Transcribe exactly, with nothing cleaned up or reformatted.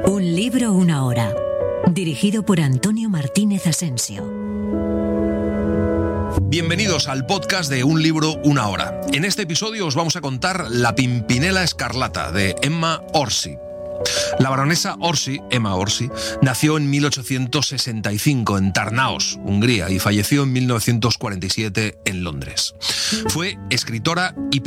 Un libro, una hora. Dirigido por Antonio Martínez Asensio. Bienvenidos al podcast de Un libro, una hora. En este episodio os vamos a contar La Pimpinela Escarlata, de Emma Orsi. La baronesa Orsi, Emma Orsi, nació en mil ochocientos sesenta y cinco en Tarnaos, Hungría, y falleció en mil novecientos cuarenta y siete en Londres. Fue escritora y